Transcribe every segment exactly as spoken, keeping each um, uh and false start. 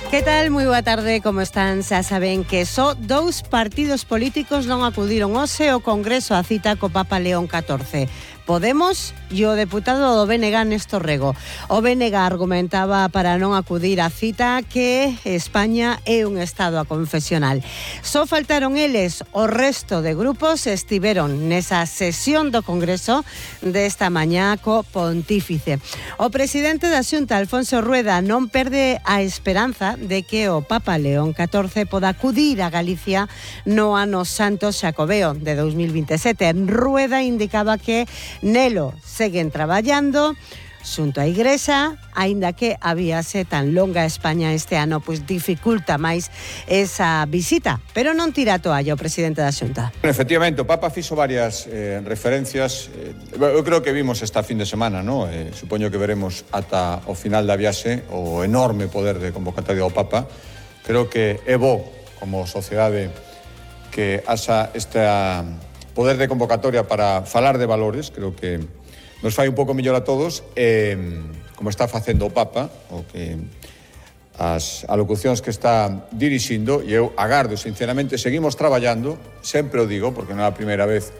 Que tal? Moi boa tarde, como están? Xa saben que só dous partidos políticos non acudiron hoxe ao Congreso a cita co Papa León catorce. Podemos e o deputado do B N G Néstor Rego. O B N G argumentaba para non acudir á cita que España é un estado aconfesional. Só faltaron eles, o resto de grupos estiveron nesa sesión do Congreso desta mañá co Pontífice. O presidente da Xunta, Alfonso Rueda, non perde a esperanza de que o Papa León catorce poda acudir a Galicia no ano santo xacobeo de dos mil veintesete. Rueda indicaba que nelo seguen traballando xunto á Igrexa, aínda que a viaxe tan longa a España este ano pois dificulta máis esa visita, pero non tira a toalla o presidente da Xunta. Efectivamente, o Papa fixo varias eh, referencias, eh, eu creo que vimos esta fin de semana, ¿no? Eh, supoño que veremos ata o final da viaxe o enorme poder de convocatoria do Papa. Creo que é bo como sociedade que haxa este poder de convocatoria para falar de valores. Creo que nos fai un pouco mellor a todos, eh, como está facendo o Papa, o que as alocucións que está dirixindo, e eu agardo, sinceramente, seguimos traballando, sempre o digo, porque non é a primeira vez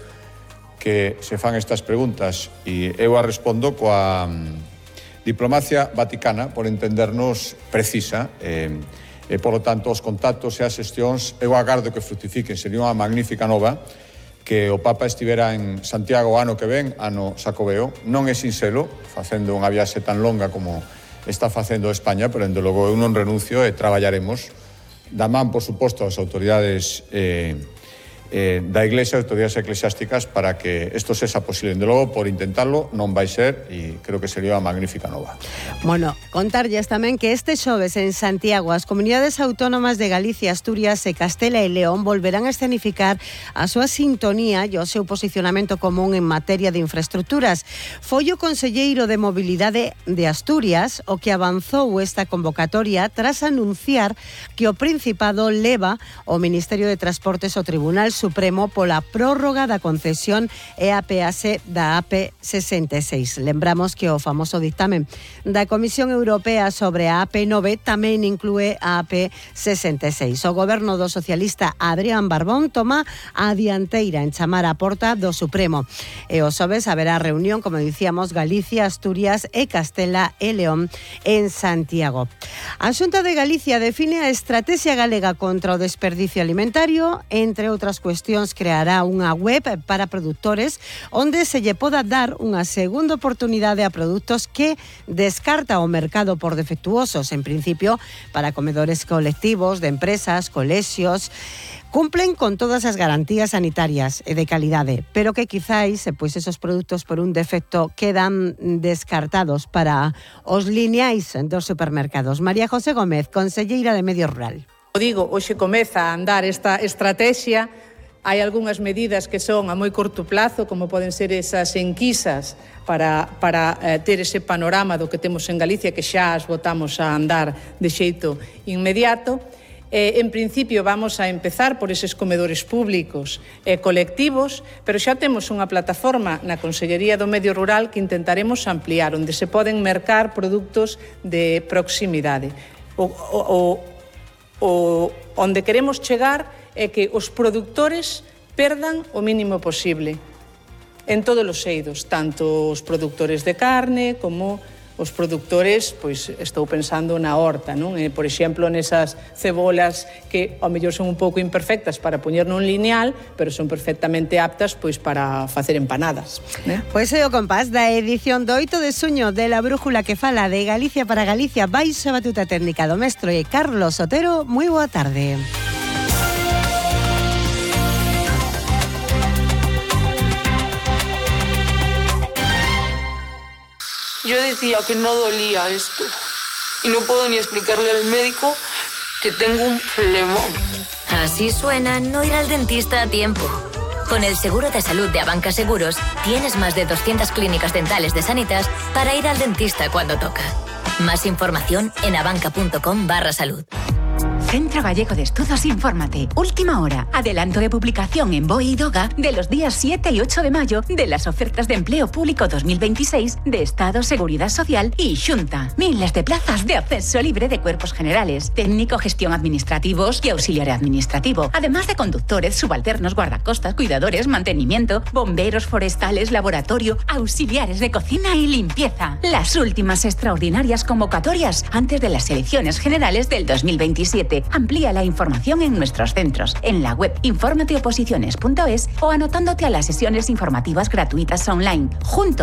que se fan estas preguntas, e eu a respondo coa diplomacia vaticana, por entendernos precisa, e, e polo tanto, os contactos e as xestións, eu agardo que fructifiquen, sería unha magnífica nova, que o Papa estivera en Santiago o ano que ven, ano xacobeo. Non é sinxelo, facendo unha viaxe tan longa como está facendo España, pero, dende logo, eu non renuncio e traballaremos da man, por suposto, as autoridades eh, eh, da Iglesia, autoridades eclesiásticas, para que isto sexa posible. Dende logo, por intentarlo, non vai ser, e creo que sería unha magnífica nova. Bueno, contarlles tamén que este xoves en Santiago as comunidades autónomas de Galicia, Asturias e Castela e León volverán a escenificar a súa sintonía e o seu posicionamento común en materia de infraestructuras. Foi o conselleiro de Mobilidade de Asturias o que avanzou esta convocatoria tras anunciar que o Principado leva o Ministerio de Transportes ao Tribunal Supremo pola prórroga da concesión e a peaxe da A P sesenta e seis. Lembramos que o famoso dictamen da Comisión Europea sobre a A P nove tamén inclúe a A P sesenta e seis. O goberno do socialista Adrián Barbón toma a dianteira en chamar a porta do Supremo. E o xoves haberá reunión, como dicíamos, Galicia, Asturias e Castela e León en Santiago. A Xunta de Galicia define a estrategia galega contra o desperdicio alimentario. Entre outras cuestións, creará unha web para produtores onde se lle poda dar unha segunda oportunidade a produtos que descarta o mercado por defectuosos, en principio para comedores colectivos, de empresas, colexios. Cumplen con todas as garantías sanitarias e de calidade, pero que quizáis, pois esos produtos por un defecto quedan descartados para os lineais dos supermercados. María José Gómez, conselleira de Medio Rural. O digo, hoxe comeza a andar esta estrategia. Hai algunhas medidas que son a moi corto plazo, como poden ser esas enquisas para, para eh, ter ese panorama do que temos en Galicia, que xa as botamos a andar de xeito inmediato. Eh, en principio vamos a empezar por eses comedores públicos e eh, colectivos, pero xa temos unha plataforma na Consellería do Medio Rural que intentaremos ampliar, onde se poden mercar produtos de proximidade. O, o, o, o, onde queremos chegar é que os produtores perdan o mínimo posible en todos os eidos, tanto os produtores de carne como os produtores, pois estou pensando na horta, non? Eh, por exemplo, nesas cebolas que ao mellor son un pouco imperfectas para poñer nun lineal, pero son perfectamente aptas pois para facer empanadas, né? Pois é o compás da edición do oito de xuño de La Brújula, que fala de Galicia para Galicia, baixo a batuta técnica do mestre Carlos Otero. Moi boa tarde. Yo decía que no dolía esto y no puedo ni explicarle al médico que tengo un flemón. Así suena no ir al dentista a tiempo. Con el seguro de salud de Abanca Seguros tienes más de doscientas clínicas dentales de Sanitas para ir al dentista cuando toca. Más información en abanca punto com barra salud. Centro Gallego de Estudos Infórmate. Última hora. Adelanto de publicación en B O E y DOGA de los días siete y ocho de mayo de las ofertas de empleo público dos mil veintiséis de Estado, Seguridad Social y Xunta. Miles de plazas de acceso libre de cuerpos generales, técnico, gestión administrativos y auxiliar administrativo. Además de conductores, subalternos, guardacostas, cuidadores, mantenimiento, bomberos forestales, laboratorio, auxiliares de cocina y limpieza. Las últimas extraordinarias convocatorias antes de las elecciones generales del dos mil veintisiete. Amplía la información en nuestros centros, en la web infórmate oposiciones punto es o anotándote a las sesiones informativas gratuitas online. Juntos